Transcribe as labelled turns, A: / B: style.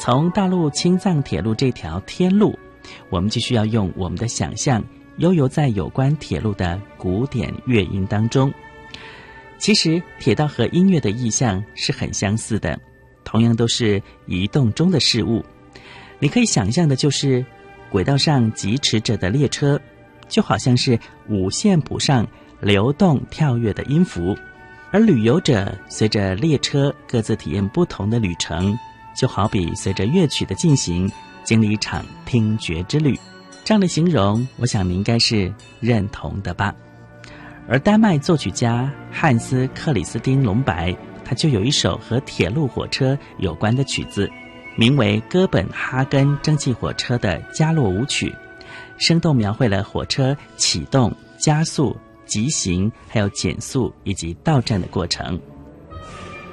A: 从大陆青藏铁路这条天路，我们就需要用我们的想象悠游在有关铁路的古典乐音当中。其实铁道和音乐的意象是很相似的，同样都是移动中的事物。你可以想象的就是轨道上疾驰着的列车，就好像是五线谱上流动跳跃的音符，而旅游者随着列车各自体验不同的旅程，就好比随着乐曲的进行，经历一场听觉之旅。这样的形容，我想你应该是认同的吧。而丹麦作曲家汉斯·克里斯汀·隆白，他就有一首和铁路火车有关的曲子，名为《哥本哈根蒸汽火车的加洛舞曲》，生动描绘了火车启动、加速、急行，还有减速以及到站的过程。